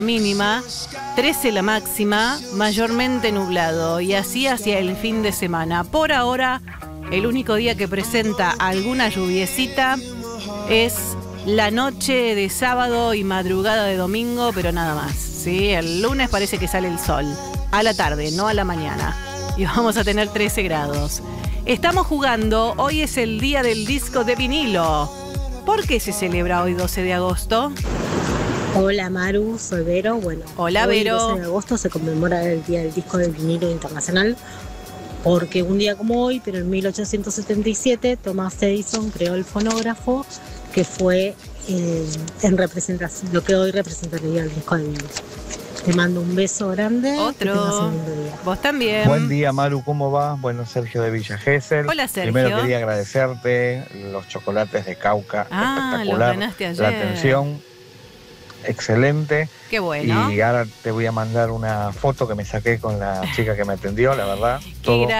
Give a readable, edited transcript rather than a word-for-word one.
mínima, 13 la máxima, mayormente nublado y así hacia el fin de semana. Por ahora, el único día que presenta alguna lluviecita es la noche de sábado y madrugada de domingo, pero nada más, ¿sí? El lunes parece que sale el sol, a la tarde, no a la mañana, y vamos a tener 13 grados. Estamos jugando, hoy es el día del disco de vinilo. ¿Por qué se celebra hoy 12 de agosto? Hola Maru, soy Vero. Bueno, hola hoy Vero. 12 de agosto se conmemora el Día del Disco de Vinilo Internacional, porque un día como hoy, pero en 1877, Thomas Edison creó el fonógrafo, que fue en representación, lo que hoy representaría el disco de vinilo. Te mando un beso grande. Otro. Vos también. Buen día, Maru, ¿cómo va? Bueno, Sergio de Villa Gesell. Hola, Sergio. Primero quería agradecerte los chocolates de Cauca. Espectacular. Los ganaste ayer. La atención, excelente. Qué bueno. Y ahora te voy a mandar una foto que me saqué con la chica que me atendió, la verdad. Todo